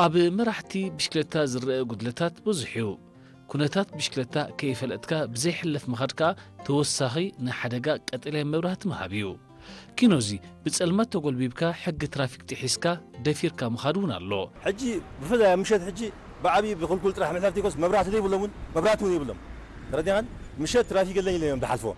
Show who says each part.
Speaker 1: ኣብ መራሕቲ ብሽክለታ ዝረአ ጉድለታት ብዙሕዩ ኩነታት ብሽክለታ ከይፈለጥካ ብዘይሕለፍ ምኻድካ ተወሳኺ ንሓደጋ ቀጠልያ መብራህቲ ምሃብ እዩ ኪኖዚ ብጸልማት ተጎልቢብካ ሕጊ ትራፊክ ጥሒስካ ደፊርካ ምኻድ እውን ኣሎ
Speaker 2: ሕጂ ብፍላይ ምሸት ሕጂ ብዓብዪ ብኩልኩል ጥራሕ ምሕላፍ ቲኮስ መብራህቲ ዘይብሎም እውን መብራህቲ እውን ይብሎም ተረዲኻን ምሸት ትራፊክ የለኝ ኢሎም ዝሓልፍዎ